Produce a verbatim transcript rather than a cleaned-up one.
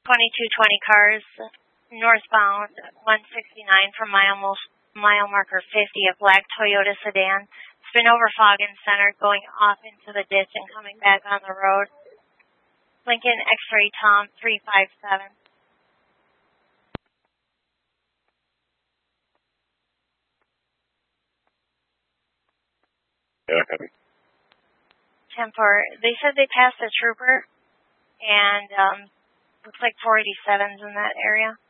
twenty-two twenty cars northbound one sixty-nine from mile, mile marker fifty, a black Toyota sedan. It's been over fog and center, going off into the ditch and coming back on the road. Lincoln X-ray Tom three five seven. Yeah, heavy. ten four. They said they passed a trooper, and um, looks like four eighty-sevens in that area.